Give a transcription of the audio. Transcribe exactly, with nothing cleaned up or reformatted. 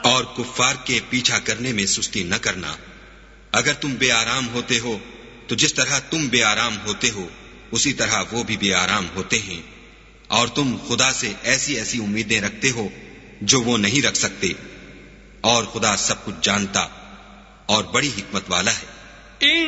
और कुफ्फार के पीछा करने में सुस्ती न करना। अगर तुम बेआराम होते हो तो जिस तरह तुम बेआराम होते हो उसी तरह वो भी बेआराम होते हैं, और तुम खुदा से ऐसी ऐसी उम्मीदें रखते हो जो वो नहीं रख सकते, और खुदा सब कुछ जानता और बड़ी हिकमत वाला है।